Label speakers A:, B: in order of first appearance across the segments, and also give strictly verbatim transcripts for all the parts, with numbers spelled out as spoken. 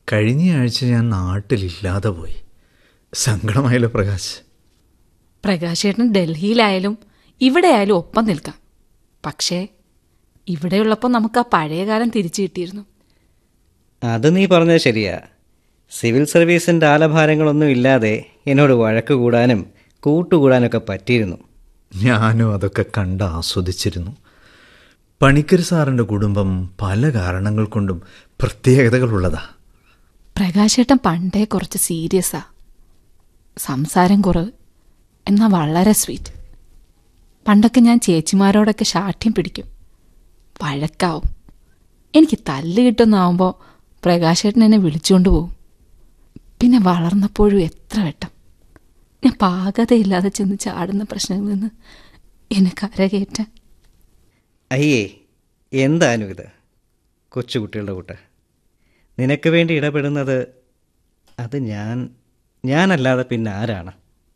A: കഴിഞ്ഞയാഴ്ച ഞാൻ നാട്ടിലില്ലാതെ പോയി. സങ്കടമായല്ലോ പ്രകാശ്.
B: പ്രകാശേട്ടൻ ഡൽഹിയിലായാലും ഇവിടെ ആയാലും ഒപ്പം നിൽക്കാം. പക്ഷേ ഇവിടെയുള്ളപ്പോൾ നമുക്ക് ആ പഴയ കാലം തിരിച്ചു കിട്ടിയിരുന്നു.
C: അത് നീ പറഞ്ഞത് ശരിയാ. സിവിൽ സർവീസിൻ്റെ ആലഭാരങ്ങളൊന്നും ഇല്ലാതെ എന്നോട് വഴക്ക് കൂടാനും കൂട്ടുകൂടാനൊക്കെ പറ്റിയിരുന്നു.
A: ഞാനും അതൊക്കെ കണ്ട് ആസ്വദിച്ചിരുന്നു. പണിക്കർ സാറിൻ്റെ കുടുംബം പല കാരണങ്ങൾ കൊണ്ടും പ്രത്യേകതകളുള്ളതാ.
B: പ്രകാശേട്ടൻ പണ്ടേ കുറച്ച് സീരിയസാ. സംസാരം കുറവ്, എന്നാൽ വളരെ സ്വീറ്റ്. പണ്ടൊക്കെ ഞാൻ ചേച്ചിമാരോടൊക്കെ ശാഠ്യം പിടിക്കും, വഴക്കാവും. എനിക്ക് തല്ല് കിട്ടുന്നാവുമ്പോൾ പ്രകാശേട്ടൻ എന്നെ വിളിച്ചുകൊണ്ട് പോവും. പിന്നെ വളർന്നപ്പോഴും എത്ര വട്ടം ഞാൻ പാകതയില്ലാതെ ചെന്ന് ചാടുന്ന പ്രശ്നങ്ങളിൽ നിന്ന് എന്നെ കരകയറ്റാൻ.
C: അയ്യേ, എന്താനും ഇത് കൊച്ചുകുട്ടികളുടെ കൂട്ട്. നിനക്ക് വേണ്ടി ഇടപെടുന്നത് അത് ഞാൻ ഞാനല്ലാതെ പിന്നെ ആരാണ്?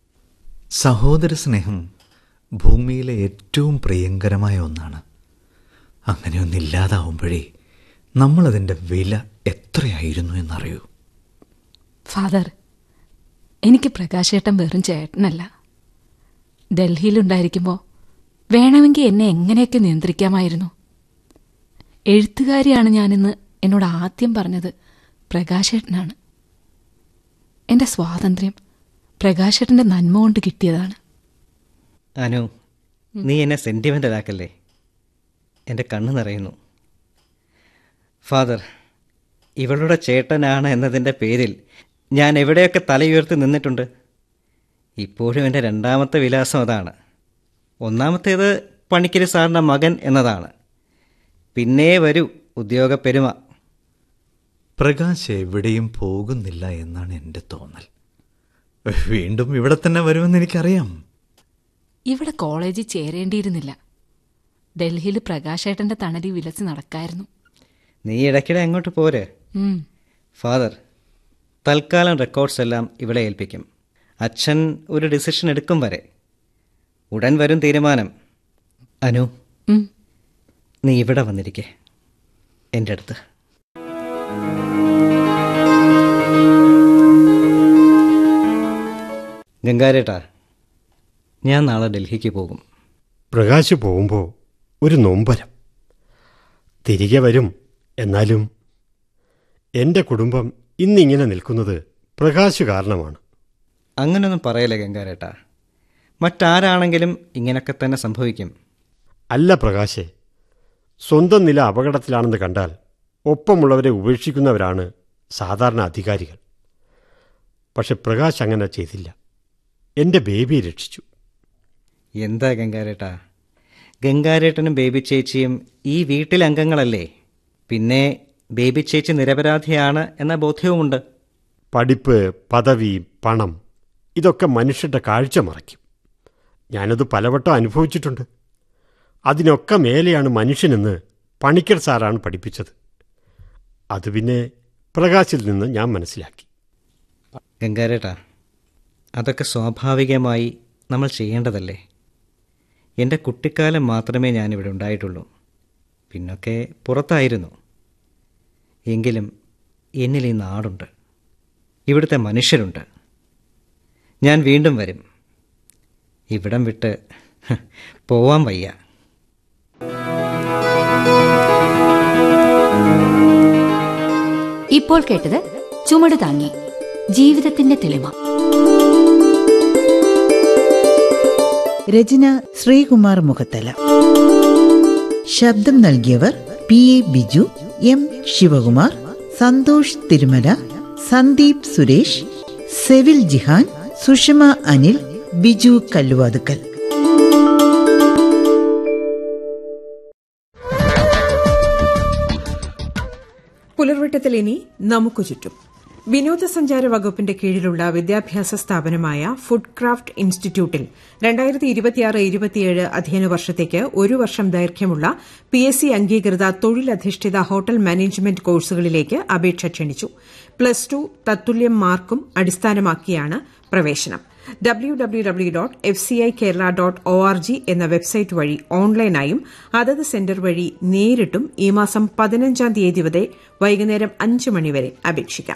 A: സഹോദര സ്നേഹം ഭൂമിയിലെ ഏറ്റവും പ്രിയങ്കരമായ ഒന്നാണ്. അങ്ങനെയൊന്നില്ലാതാവുമ്പോഴേ നമ്മളതിൻ്റെ വില എത്രയായിരുന്നു എന്നറിയൂ.
B: ഫാദർ, എനിക്ക് പ്രകാശേട്ടൻ വെറും ചേട്ടനല്ല. ഡൽഹിയിലുണ്ടായിരിക്കുമ്പോൾ വേണമെങ്കിൽ എന്നെ എങ്ങനെയൊക്കെ നിയന്ത്രിക്കാമായിരുന്നു. എഴുത്തുകാരിയാണ് ഞാനെന്ന് എന്നോട് ആദ്യം പറഞ്ഞത് പ്രകാശേട്ടനാണ്. എൻ്റെ സ്വാതന്ത്ര്യം പ്രകാശേട്ടൻ്റെ നന്മ കൊണ്ട് കിട്ടിയതാണ്.
C: അനു, നീ എന്നെ സെൻറ്റിമെൻ്റലാക്കല്ലേ. എൻ്റെ കണ്ണ് നിറയുന്നു. ഫാദർ, ഇവളുടെ ചേട്ടനാണ് എന്നതിൻ്റെ പേരിൽ ഞാൻ എവിടെയൊക്കെ തലയുയർത്തി നിന്നിട്ടുണ്ട്. ഇപ്പോഴും എൻ്റെ രണ്ടാമത്തെ വിലാസം അതാണ്. ഒന്നാമത്തേത് പണിക്കര് സാറിൻ്റെ മകൻ എന്നതാണ്. പിന്നേ വരൂ ഉദ്യോഗ പെരുമ.
A: പ്രകാശ് എവിടെയും പോകുന്നില്ല എന്നാണ് എൻ്റെ തോന്നൽ. വീണ്ടും ഇവിടെ തന്നെ വരുമെന്ന് എനിക്കറിയാം.
B: ഇവിടെ കോളേജിൽ ചേരേണ്ടിയിരുന്നില്ല. ഡൽഹിയിൽ പ്രകാശേട്ടൻ്റെ തണലിൽ വിലസി നടക്കായിരുന്നു.
C: നീ ഇടയ്ക്കിടെ അങ്ങോട്ട് പോര്. ഫാദർ, തൽക്കാലം റെക്കോർഡ്സ് എല്ലാം ഇവിടെ ഏൽപ്പിക്കും. അച്ഛൻ ഒരു ഡിസിഷൻ എടുക്കും വരെ. ഉടൻ വരും തീരുമാനം. അനു, നീ ഇവിടെ വന്നിരിക്കേ എൻ്റെ അടുത്ത്. ഗംഗാരേട്ടാ, ഞാൻ നാളെ ഡൽഹിക്ക് പോകും.
D: പ്രകാശ് പോകുമ്പോൾ ഒരു നൊമ്പരം. തിരികെ വരും. എന്നാലും എൻ്റെ കുടുംബം ഇന്നിങ്ങനെ നിൽക്കുന്നത് പ്രകാശ് കാരണമാണ്.
C: അങ്ങനൊന്നും പറയല്ലേ ഗംഗാരേട്ടാ. മറ്റാരാണെങ്കിലും ഇങ്ങനെയൊക്കെ തന്നെ സംഭവിക്കും.
D: അല്ല പ്രകാശേ, സ്വന്തം നില അപകടത്തിലാണെന്ന് കണ്ടാൽ ഒപ്പമുള്ളവരെ ഉപേക്ഷിക്കുന്നവരാണ് സാധാരണ അധികാരികൾ. പക്ഷെ പ്രകാശ് അങ്ങനെ ചെയ്തില്ല. എൻ്റെ ബേബിയെ രക്ഷിച്ചു.
C: എന്താ ഗംഗാരേട്ടാ, ഗംഗാരേട്ടനും ബേബി ചേച്ചിയും ഈ വീട്ടിലെ അംഗങ്ങളല്ലേ. പിന്നെ ബേബി ചേച്ചി നിരപരാധിയാണ് എന്ന ബോധ്യവുമുണ്ട്.
D: പഠിപ്പ്, പദവി, പണം ഇതൊക്കെ മനുഷ്യരുടെ കാഴ്ച മറയ്ക്കും. ഞാനത് പലവട്ടം അനുഭവിച്ചിട്ടുണ്ട്. അതിനൊക്കെ മേലെയാണ് മനുഷ്യനെന്ന് പണിക്കർ സാറാണ് പഠിപ്പിച്ചത്. അത് പിന്നെ പ്രകാശിൽ നിന്ന് ഞാൻ മനസ്സിലാക്കി.
C: ഗംഗാരേട്ടാ, അതൊക്കെ സ്വാഭാവികമായി നമ്മൾ ചെയ്യേണ്ടതല്ലേ. എൻ്റെ കുട്ടിക്കാലം മാത്രമേ ഞാനിവിടെ ഉണ്ടായിട്ടുള്ളൂ. പിന്നൊക്കെ പുറത്തായിരുന്നു. എങ്കിലും എന്നിൽ ഈ നാടുണ്ട്, ഇവിടുത്തെ മനുഷ്യരുണ്ട്. ഞാൻ വീണ്ടും വരും. ഇവിടം വിട്ട് പോവാൻ വയ്യ.
E: ഇപ്പോൾ കേട്ടത് ചുമട് താങ്ങി, ജീവിതത്തിന്റെ തെളിമ.
F: രചന ശ്രീകുമാർ മുഖത്തല. ശബ്ദം നൽകിയവർ P A Biju, M Shivakumar, Santhosh Thirumala, Sandeep Suresh, Sevil Jihan, Sushma Anil, Biju Kalluvathukkal.
G: പുലർവട്ടത്തിൽ ഇനി നമുക്ക് ചുറ്റും. വിനോദസഞ്ചാര വകുപ്പിന്റെ കീഴിലുള്ള വിദ്യാഭ്യാസ സ്ഥാപനമായ ഫുഡ് ക്രാഫ്റ്റ് ഇൻസ്റ്റിറ്റ്യൂട്ടിൽ രണ്ടായിരത്തി ഇരുപത്തിയാറ് ഇരുപത്തിയേഴ് അധ്യയന വർഷത്തേക്ക് ഒരു വർഷം ദൈർഘ്യമുള്ള പി എസ് സി അംഗീകൃത തൊഴിലധിഷ്ഠിത ഹോട്ടൽ മാനേജ്മെന്റ് കോഴ്സുകളിലേക്ക് അപേക്ഷ ക്ഷണിച്ചു. പ്ലസ് ടു തത്തുല്യം മാർക്കും അടിസ്ഥാനമാക്കിയാണ് പ്രവേശനം. W W W dot F C I Kerala dot O R G എന്ന വെബ്സൈറ്റ് വഴി ഓൺലൈനായും അതത് സെന്റർ വഴി നേരിട്ടും ഈ മാസം പതിനഞ്ചാം തീയതി വരെ വൈകുന്നേരം അഞ്ച് മണിവരെ അപേക്ഷിക്കാം.